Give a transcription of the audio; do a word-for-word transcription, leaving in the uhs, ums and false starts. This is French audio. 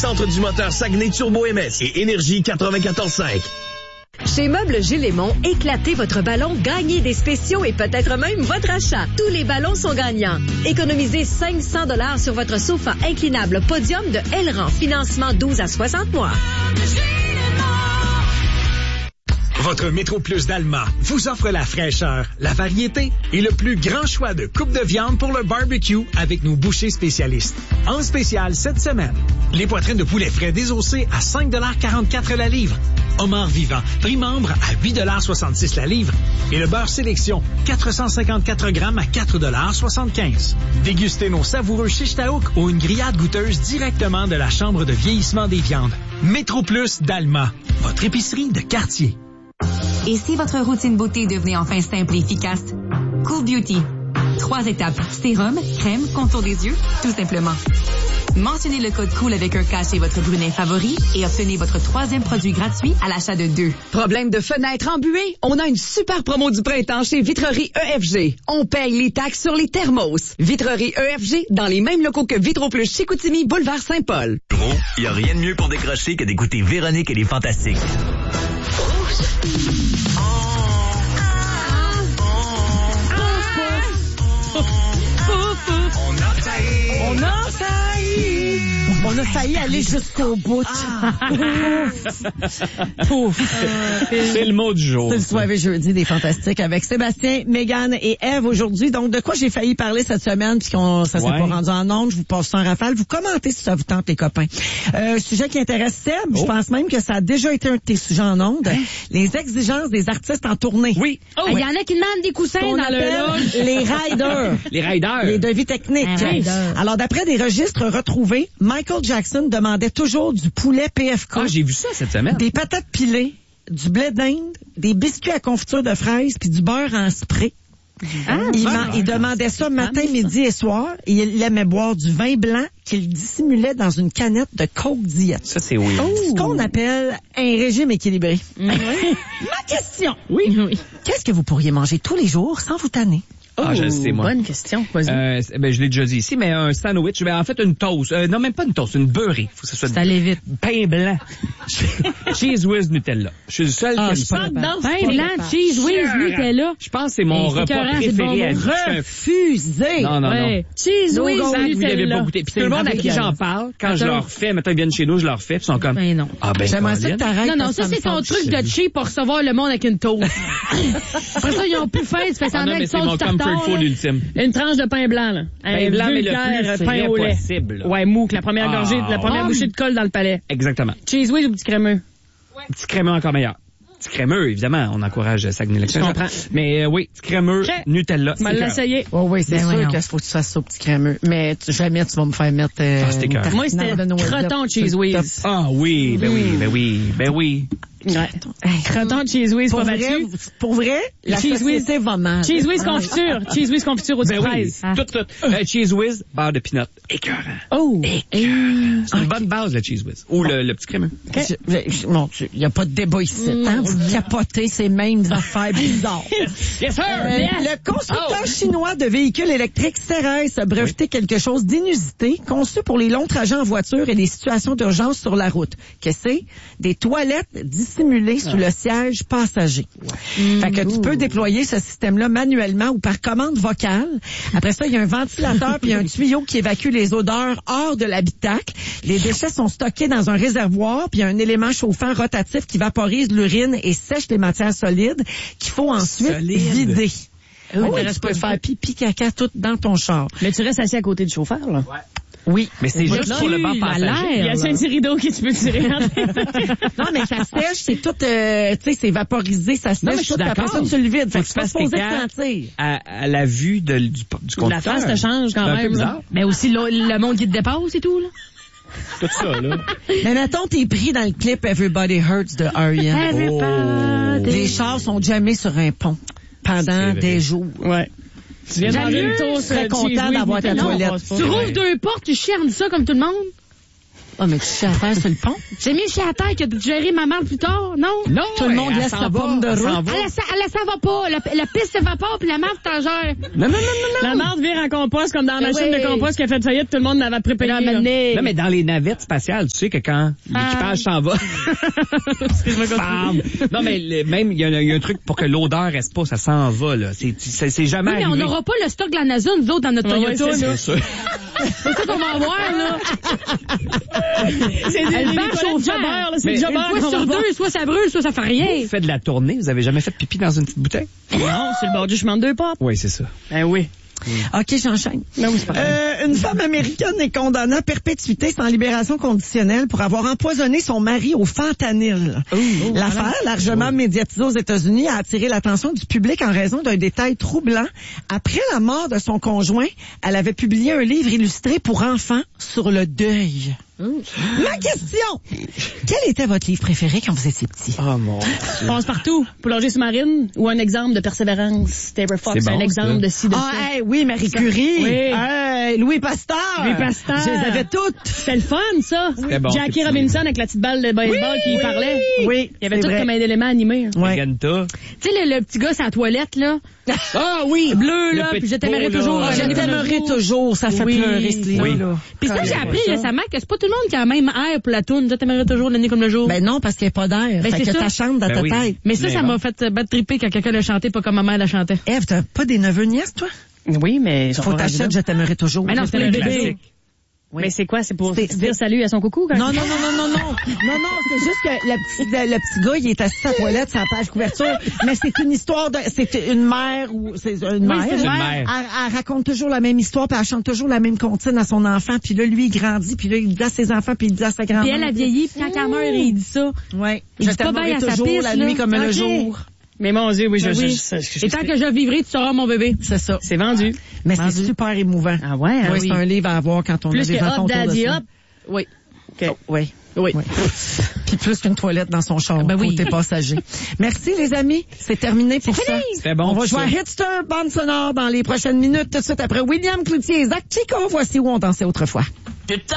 Centre du moteur Saguenay Turbo M S et Énergie quatre-vingt-quatorze cinq. Chez Meubles Gélémon, éclatez votre ballon, gagnez des spéciaux et peut-être même votre achat. Tous les ballons sont gagnants. Économisez cinq cents dollars sur votre sofa inclinable Podium de Elran. Financement douze à soixante mois. Votre Métro Plus d'Alma vous offre la fraîcheur, la variété et le plus grand choix de coupes de viande pour le barbecue avec nos bouchers spécialistes. En spécial cette semaine, les poitrines de poulet frais désossées à cinq dollars quarante-quatre la livre. Homard vivant, prix membre à huit dollars soixante-six la livre. Et le beurre sélection, quatre cent cinquante-quatre grammes à quatre dollars soixante-quinze. Dégustez nos savoureux shish taouk ou une grillade goûteuse directement de la chambre de vieillissement des viandes. Métro Plus d'Alma, votre épicerie de quartier. Et si votre routine beauté devenait enfin simple et efficace? Cool Beauty. Trois étapes. Sérum, crème, contour des yeux, tout simplement. Mentionnez le code COOL avec un K chez votre brunet favori et obtenez votre troisième produit gratuit à l'achat de deux. Problème de fenêtre embuée? On a une super promo du printemps chez Vitrerie E F G. On paye les taxes sur les thermos. Vitrerie E F G dans les mêmes locaux que Vitro Plus Chicoutimi, boulevard Saint-Paul. Gros, il n'y a rien de mieux pour décrocher que d'écouter Véronique et les Fantastiques. On a failli. On a failli. On a failli aller jusqu'au bout. Ah. Pouf. C'est le mot du jour. C'est le soirée jeudi des Fantastiques avec Sébastien, Mégane et Ève aujourd'hui. Donc, de quoi j'ai failli parler cette semaine, puisqu'on ça s'est ouais. pas rendu en ondes, je vous passe ça en rafale. Vous commentez si ça vous tente, les copains. Euh, sujet qui intéresse Seb, oh. je pense même que ça a déjà été un de tes sujets en ondes. Hein? Les exigences des artistes en tournée. Oui. Oh, il oui. y en a qui demandent des coussins qu'on dans le loge. Les riders. Les riders. Les devis techniques. Rider. Alors, d'après des registres retrouvés, Michael Jackson demandait toujours du poulet P F K. Ah, j'ai vu ça cette semaine. Des patates pilées, du blé d'Inde, des biscuits à confiture de fraises, puis du beurre en spray. Ah, il, man, il demandait ça matin, midi et soir. Et il aimait boire du vin blanc qu'il dissimulait dans une canette de Coke Diet. Ça, c'est oui. Oh. Ce qu'on appelle un régime équilibré. Oui. Ma question. Oui. oui. Qu'est-ce que vous pourriez manger tous les jours sans vous tanner? Ah, oh, je sais, moi. Bonne question. Vas-y. Euh, ben, je l'ai déjà dit ici, mais un sandwich, ben, en fait, une toast. Euh, non, même pas une toast, une beurrée. Faut que ça soit ça allait vite. Pain blanc. Cheese whiz Nutella. Je suis le seul ah, qui aime ça. Pain blanc, cheese whiz Nutella. Je pense que c'est mon hey, repas préféré à vie. Refusé. Non, non, non. Ouais. Cheese whiz Nutella. Vous l'avez pas goûté. Puis tout le monde à qui j'en parle, quand Attends. je leur fais, maintenant ils viennent chez nous, je leur fais, puis ils sont comme. Ben non. Ah, ben, j'aimerais ça que t'arrêtes. Non, non, ça, c'est ton truc de cheap pour recevoir le monde avec une toast. Après ça, ils ont plus faim, tu fais semblant qu'ils sont du tartare. C'est mon comfort food ultime. Une tranche de pain blanc, là. Pain blanc, mais le plus pain au lait. possible. Ouais, mou, que la première ah, gorgée, la première oh. bouchée de colle dans le palais. Exactement. Cheese whiz ou petit crémeux? Ouais. Petit crémeux encore meilleur. Petit crémeux, évidemment, on encourage Saguenay. Je comprends. Mais euh, oui, petit crémeux, okay. Nutella. Tu m'as l'essayé. Oh, oui, c'est ben sûr voyons. qu'il faut que tu fasses ça au petit crémeux. Mais tu, jamais tu vas me faire mettre... Euh, ah, c'était cœur. Moi, c'était croton cheese whiz. Ah oui, ben oui, ben oui, ben oui. Ouais. Hey, croton cheese whiz, pas battu. Pour vrai, la cheese whiz va mal. Cheese whiz confiture. Cheese whiz confiture au ben fraise. Oui. Ah. Tout, tout. Euh, cheese whiz, beurre de peanut. Écœurant. Oh. Écœurant. C'est une bonne base, le cheese whiz. Ou le, le petit crémeux. Okay. Mon Dieu, il n'y a pas de débat ici. Mm. Hein? Vous capotez ces mêmes affaires bizarres. Yes, sir. Euh, yes. Le constructeur oh. chinois de véhicules électriques Ceres a breveté oui. quelque chose d'inusité, conçu pour les longs trajets en voiture et les situations d'urgence sur la route. Qu'est-ce que c'est? Des toilettes dissimulées ah. sous le siège passager. Ouais. Fait que tu peux déployer ce système-là manuellement ou par commande vocale. Après ça, il y a un ventilateur puis un tuyau qui évacue les odeurs hors de l'habitacle. Les déchets sont stockés dans un réservoir puis il y a un élément chauffant rotatif qui vaporise l'urine et sèche les matières solides qu'il faut ensuite Solide. vider. Oui, oh, oui, tu peux faire pipi, caca, tout dans ton char. Mais tu restes assis à côté du chauffeur, là. Ouais. Oui. Mais c'est juste là, sur le banc passager. Il y a un petit rideau qui tu peux tirer. Non, mais ça sèche, c'est tout, euh, tu sais, c'est vaporisé, ça sèche tout, après ça, tu le vides. Fait que tu peux supposé sentir. À, à la vue de, du, du conducteur. La face te change quand même. Mais aussi le, le monde qui te dépasse et tout, là. Tout ça, là. Mais mettons, t'es pris dans le clip Everybody Hurts de R E M. Oh. Les chars sont jamais sur un pont pendant des jours. Ouais. Tu viens de tu serais content d'avoir ta toilette. Tu rouvres deux portes, tu chiarnes ça comme tout le monde? Ah, mais tu sais à terre sur le pont? J'ai mis chez la terre que de gérer ma marde plus tard, non? Non, Tout le monde elle laisse s'en sa va, pomme de elle route. s'en va. Elle, elle, elle s'en va pas. La, la piste s'évapore puis la marde t'en gère. Non, non, non, non, non. La marde vire en compost comme dans la Ben machine oui. de compost qui a fait faillite, tout le monde l'avait préparé. Non, mais dans les navettes spatiales, tu sais que quand l'équipage s'en va... Bam! Non, mais le- même, il y, a un- il y a un truc pour que l'odeur reste pas, ça s'en va, là. C'est, c'est, c'est jamais Oui, mais on arrivé. n'aura pas le stock de la NASA, nous autres, dans notre Ouais, Toyota, ouais, c'est là. ça. C'est ça qu'on va avoir, là. C'est des, Elle des bâche toilettes au fer. Jabber, là. C'est Mais le Jabber une qu'on fois va sur avoir. deux, Soit ça brûle, soit ça fait rien. Vous faites de la tournée, vous avez jamais fait pipi dans une petite bouteille? Non, c'est le bord du chemin de deux pop. Oui, c'est ça. Ben oui. OK, j'enchaîne. Ben oui, c'est pas grave. Euh, une femme américaine est condamnée à perpétuité sans libération conditionnelle pour avoir empoisonné son mari au fentanyl. L'affaire, largement médiatisée aux États-Unis, a attiré l'attention du public en raison d'un détail troublant. Après la mort de son conjoint, elle avait publié un livre illustré pour enfants sur le deuil. Ma question! Quel était votre livre préféré quand vous étiez petit? Oh mon Passe partout. Plongée sous-marine ou un exemple de persévérance. Taylor Fox, C'est bon, un exemple ça. de ci, de Ah, ça. hey, oui, Marie Curie. Oui. Hey, Louis Pasteur. Louis Pasteur. Je les avais toutes. C'était le fun, ça. C'était bon, Jackie c'est Robinson avec la petite balle de baseball qui oui, parlait. oui, Il y avait c'est tout vrai. comme un élément animé. Ouais. Ganta. Tu sais, le, le petit gars, c'est à la toilette, là. Ah oui! Bleu, Le là, petit puis je t'aimerais pot, toujours. là. Ah, je J'aimerais t'aimerais toujours. toujours. Ça fait Oui. pleurer, ce livre-là. Puis ça, Quand j'ai je appris vois ça. récemment que c'est pas tout le monde qui a la même air pour la toune. Je t'aimerais toujours la nuit comme le jour. Ben non, parce qu'il n'y a pas d'air. Ben, fait c'est que ça. ta chante dans Ben ta oui. tête. Mais ça, ça m'a fait euh, battre triper quand quelqu'un l'a chanté, pas comme ma mère la chantait. Eve, t'as pas des neveux nièces, toi? Oui, mais... Faut t'acheter, je t'aimerais toujours. Mais non, c'est le le bébé. classique. Mais c'est quoi? C'est pour C'est- dire salut à son coucou? Quand Non, non, non, non, non, non. Non, non, c'est juste que le petit, le, le petit gars, il est assis à la toilette, sur la page couverture. Mais c'est une histoire de, c'est une mère ou, c'est une mère. c'est une mère. Elle, elle raconte toujours la même histoire, puis elle chante toujours la même comptine à son enfant, puis là, lui, il grandit, puis là, il dit à ses enfants, puis il dit à sa grand-mère. Puis elle a vieilli, puis quand elle meurt, il dit ça. Ouais. Il Je dit pas t'aimerai bien à sa toujours piste, la là. nuit comme le Ok. jour. Mais mon Dieu, oui, je, Ben je, oui. je- je- je- Et tant que je vivrai, tu seras mon bébé. C'est ça. C'est vendu. Mais c'est Vendu. super émouvant. Ah ouais, hein, Oui, oui. c'est un livre à avoir quand on a Plus des que enfants Hop, autour de Daddy soi. Hop. Oui. OK. Oh, oui. Oui. Oui. Puis plus qu'une toilette dans son char, Ben oui. côté passager. Merci les amis, c'est terminé pour ça. C'était bon. On va tout jouer ça. à Hitster, bande sonore dans les prochaines minutes, tout de suite après William Cloutier et Zach Chico. Voici où on dansait autrefois.